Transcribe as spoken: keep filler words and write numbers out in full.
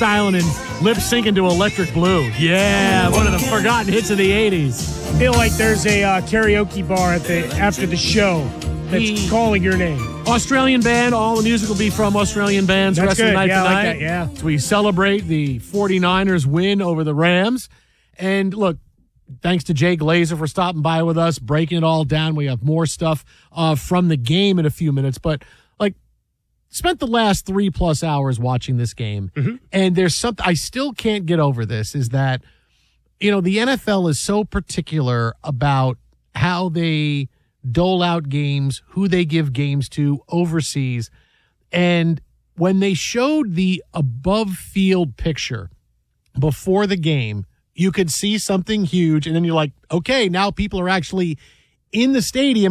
freestyling and lip syncing to Electric Blue. Yeah, one of the forgotten hits of the eighties. I feel like there's a uh, karaoke bar at the after the show that's He- calling your name. Australian band. All the music will be from Australian bands. That's Rest of the good. night Yeah, I tonight. like that, yeah. So we celebrate the 49ers win over the Rams. And look, thanks to Jay Glazer for stopping by with us, breaking it all down. We have more stuff uh, from the game in a few minutes. But, like, spent the last three plus hours watching this game. Mm-hmm. And there's something I still can't get over this is that, you know, the N F L is so particular about how they dole out games, who they give games to overseas. And when they showed the above field picture before the game, you could see something huge. And then you're like, okay, now people are actually in the stadium.